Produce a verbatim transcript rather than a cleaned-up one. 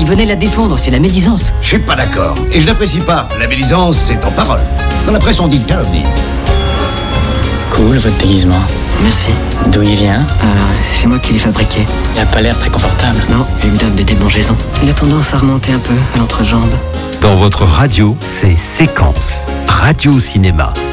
venait la défendre, c'est la médisance. Je suis pas d'accord. Et je n'apprécie pas. La médisance, c'est en parole. Dans la presse, on dit calomnie. Cool, votre déguisement. Merci. D'où il vient? Euh, c'est moi qui l'ai fabriqué. Il a pas l'air très confortable. Non, il me donne des démangeaisons. Il a tendance à remonter un peu à l'entrejambe. Dans votre radio, c'est Séquence. Radio Cinéma.